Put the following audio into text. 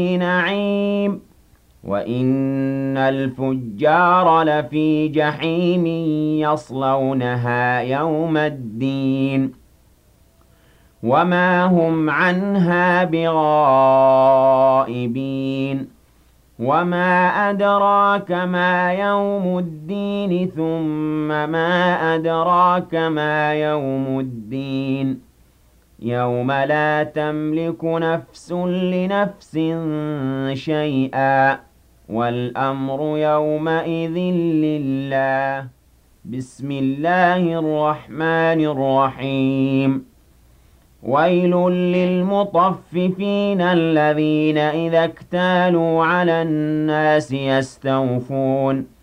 نعيم وإن الفجار لفي جحيم يصلونها يوم الدين وما هم عنها بغائبين وما أدراك ما يوم الدين ثم ما أدراك ما يوم الدين يوم لا تملك نفس لنفس شيئا والأمر يومئذ لله بسم الله الرحمن الرحيم ويل للمطففين الذين إذا اكتالوا على الناس يستوفون